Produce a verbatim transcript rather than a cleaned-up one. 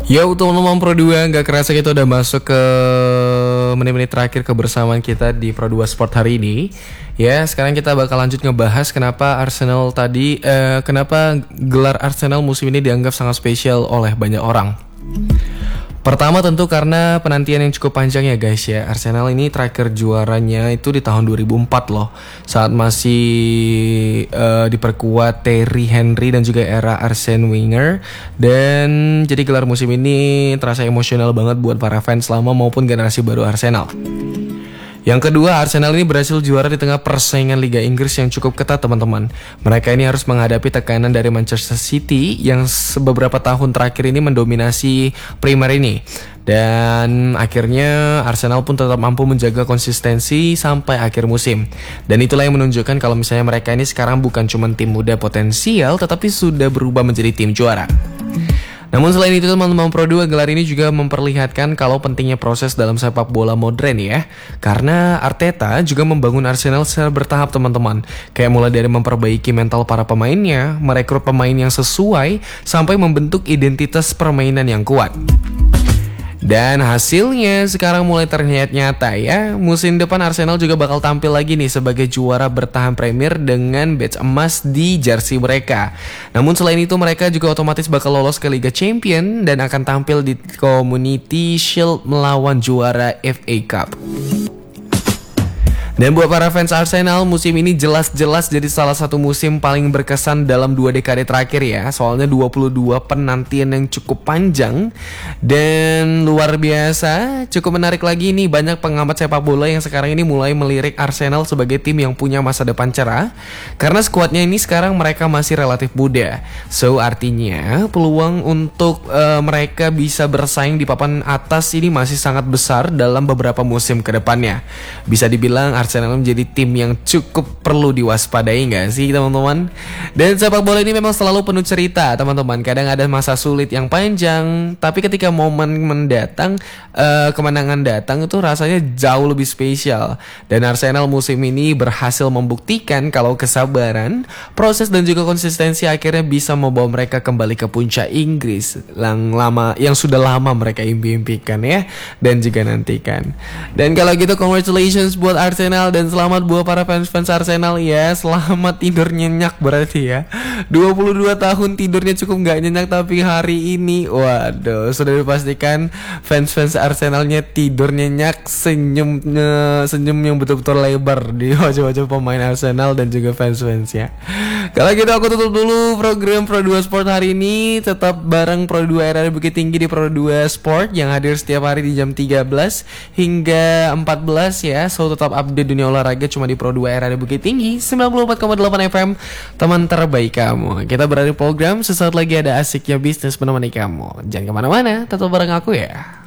Ya teman-teman Pro dua, gak kerasa kita udah masuk ke menit-menit terakhir kebersamaan kita di Pro dua Sport hari ini. Ya, sekarang kita bakal lanjut ngebahas kenapa Arsenal tadi eh, Kenapa gelar Arsenal musim ini dianggap sangat spesial oleh banyak orang. Pertama tentu karena penantian yang cukup panjang ya guys ya. Arsenal ini terakhir juaranya itu di tahun dua ribu empat loh, saat masih uh, diperkuat Thierry Henry dan juga era Arsene Wenger. Dan jadi gelar musim ini terasa emosional banget buat para fans lama maupun generasi baru Arsenal. Yang kedua, Arsenal ini berhasil juara di tengah persaingan Liga Inggris yang cukup ketat teman-teman. Mereka ini harus menghadapi tekanan dari Manchester City yang beberapa tahun terakhir ini mendominasi Premier ini. Dan akhirnya Arsenal pun tetap mampu menjaga konsistensi sampai akhir musim. Dan itulah yang menunjukkan kalau misalnya mereka ini sekarang bukan cuma tim muda potensial, tetapi sudah berubah menjadi tim juara. Namun selain itu teman-teman Pro dua, gelar ini juga memperlihatkan kalau pentingnya proses dalam sepak bola modern ya. Karena Arteta juga membangun Arsenal secara bertahap teman-teman. Kayak mulai dari memperbaiki mental para pemainnya, merekrut pemain yang sesuai, sampai membentuk identitas permainan yang kuat. Dan hasilnya sekarang mulai terlihat nyata ya. Musim depan Arsenal juga bakal tampil lagi nih sebagai juara bertahan Premier dengan badge emas di jersey mereka. Namun selain itu mereka juga otomatis bakal lolos ke Liga Champion dan akan tampil di Community Shield melawan juara F A Cup. Dan buat para fans Arsenal, musim ini jelas-jelas jadi salah satu musim paling berkesan dalam dua dekade terakhir ya. Soalnya dua puluh dua penantian yang cukup panjang dan luar biasa. Cukup menarik lagi nih, banyak pengamat sepak bola yang sekarang ini mulai melirik Arsenal sebagai tim yang punya masa depan cerah. Karena skuadnya ini sekarang mereka masih relatif muda. So artinya peluang untuk uh, mereka bisa bersaing di papan atas ini masih sangat besar dalam beberapa musim ke depannya. Bisa dibilang Arsenal menjadi tim yang cukup perlu diwaspadai nggak sih teman-teman? Dan sepak bola ini memang selalu penuh cerita teman-teman. Kadang ada masa sulit yang panjang, tapi ketika momen mendatang, uh, kemenangan datang itu rasanya jauh lebih spesial. Dan Arsenal musim ini berhasil membuktikan kalau kesabaran, proses dan juga konsistensi akhirnya bisa membawa mereka kembali ke puncak Inggris yang lama, yang sudah lama mereka impi-impikan ya, dan juga nantikan. Dan kalau gitu congratulations buat Arsenal. Dan selamat buat para fans-fans Arsenal ya. Selamat tidur nyenyak berarti ya. dua puluh dua tahun tidurnya cukup gak nyenyak, tapi hari ini waduh sudah dipastikan fans-fans Arsenalnya tidur nyenyak, senyumnya senyum yang betul-betul lebar di wajah-wajah pemain Arsenal dan juga fans-fans ya. Kalau gitu aku tutup dulu program Pro dua Sport hari ini. Tetap bareng Pro dua R R Bukit Tinggi di Pro dua Sport yang hadir setiap hari di jam tiga belas hingga empat belas ya. So tetap update dunia olahraga cuma di Pro dua R R Bukit Tinggi sembilan puluh empat koma delapan F M, teman terbaik kamu. Kita berada di program sesaat lagi ada asiknya bisnis menemani kamu. Jangan kemana-mana, tetap bareng aku ya.